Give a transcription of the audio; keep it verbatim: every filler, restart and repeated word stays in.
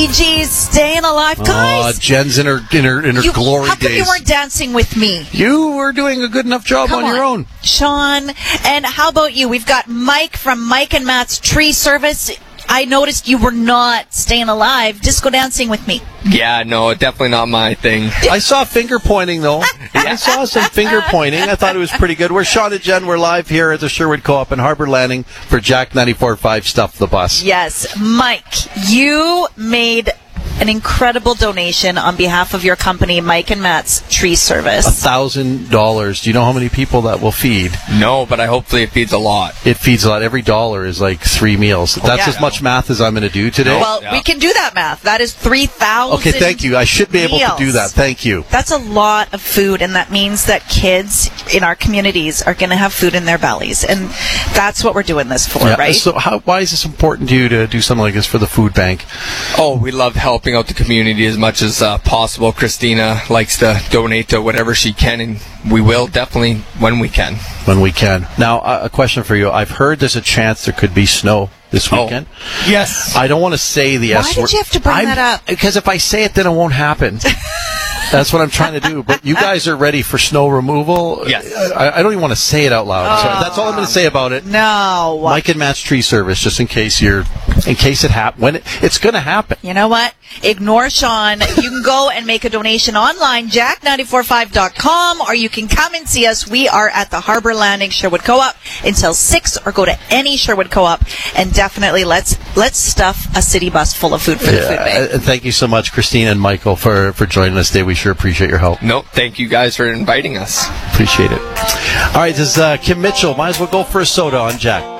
Geez, staying alive, guys. Oh, Jen's in her in her in her you, glory how come days. you weren't dancing with me? You were doing a good enough job Come on, your own, Sean. And how about you? We've got Mike from Mike and Matt's Tree Service. I noticed you were not staying alive, disco dancing with me. Yeah, no, definitely not my thing. I saw finger pointing, though. I saw some finger pointing. I thought it was pretty good. We're Sean and Jen. We're live here at the Sherwood Co-op in Harbour Landing for Jack ninety-four point five Stuff the Bus. Yes. Mike, you made an incredible donation on behalf of your company, Mike and Matt's Tree Service. A thousand dollars. Do you know how many people that will feed? No, but I hopefully it feeds a lot. It feeds a lot. Every dollar is like three meals. That's yeah. as much math as I'm going to do today. Well, Yeah. we can do that math. That is three thousand Okay, thank you. I should be able to do meals. that. Thank you. That's a lot of food, and that means that kids in our communities are going to have food in their bellies, and that's what we're doing this for, Yeah, right? So how, why is this important to you to do something like this for the food bank? Oh, we love helping out the community as much as uh, possible. Christina likes to donate to whatever she can, and we will definitely when we can. When we can. Now, uh, a question for you. I've heard there's a chance there could be snow this weekend. Oh. Yes. I don't want to say the Why S did word. you have to bring I'm- that up? Because if I say it, then it won't happen. That's what I'm trying to do. But you guys are ready for snow removal? Yes. I, I don't even want to say it out loud. Oh. So that's all I'm going to say about it. No. Mike and Matt's Tree Service, just in case you're, in case it happens. When it, it's going to happen. You know what? Ignore Sean. You can go and make a donation online, jack nine four five dot com, or you can come and see us. We are at the Harbour Landing Sherwood Co-op until six, or go to any Sherwood Co-op, and definitely let's let's stuff a city bus full of food for the food bank. Uh, thank you so much, Christine and Michael, for, for joining us today. We sure appreciate your help. No, thank you guys for inviting us. Appreciate it. All right, this is uh, Kim Mitchell. Might as well go for a soda on Jack.